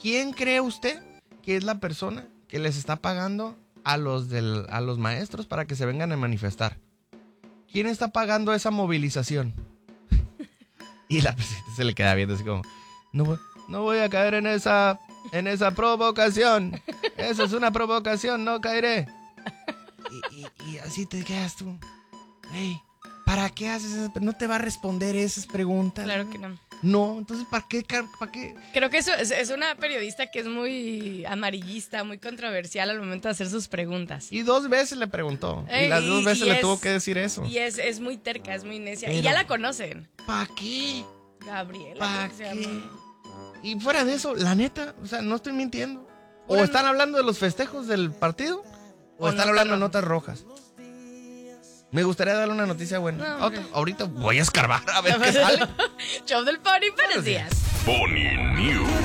¿Quién cree usted que es la persona que les está pagando a los maestros para que se vengan a manifestar? ¿Quién está pagando esa movilización? Y la presidenta se le queda viendo así como, no voy a caer en esa provocación. Eso es una provocación, no caeré. Y así te quedas tú. Hey, ¿para qué haces eso? No te va a responder esas preguntas. Claro que no. No, entonces ¿para qué? Creo que eso es una periodista que es muy amarillista, muy controversial al momento de hacer sus preguntas. Y 2 veces le preguntó. Y las 2 veces le tuvo que decir eso. Y es muy terca, es muy necia. Pero, y ya la conocen. ¿para qué? Gabriela. ¿Para creo que se qué? llama. Y fuera de eso, la neta, o sea, no estoy mintiendo. O están hablando de los festejos del partido, o están hablando de notas rojas. Me gustaría darle una noticia buena. No, ahorita voy a escarbar a ver qué sale. Show del Pony, buenos días. Pony News.